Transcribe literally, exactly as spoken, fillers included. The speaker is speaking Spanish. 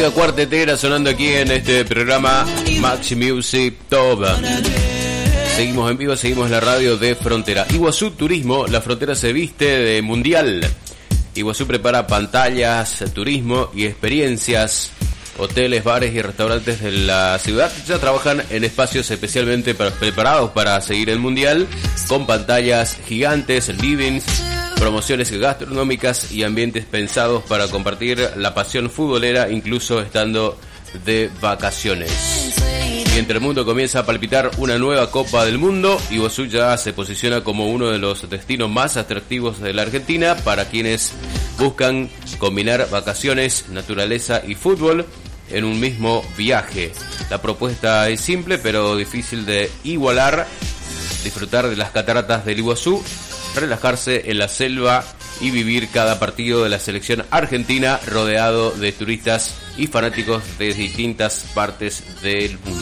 música cuartetera sonando aquí en este programa Maxi Music Top. Seguimos en vivo, seguimos en la radio de Frontera. Iguazú Turismo, la frontera se viste de mundial. Iguazú prepara pantallas, turismo y experiencias. Hoteles, bares y restaurantes de la ciudad ya trabajan en espacios especialmente para, preparados para seguir el mundial, con pantallas gigantes, livings, promociones gastronómicas y ambientes pensados para compartir la pasión futbolera, incluso estando de vacaciones. Mientras el mundo comienza a palpitar una nueva Copa del Mundo, Iguazú ya se posiciona como uno de los destinos más atractivos de la Argentina para quienes buscan combinar vacaciones, naturaleza y fútbol en un mismo viaje. La propuesta es simple pero difícil de igualar: disfrutar de las cataratas del Iguazú, relajarse en la selva y vivir cada partido de la selección argentina rodeado de turistas y fanáticos de distintas partes del mundo.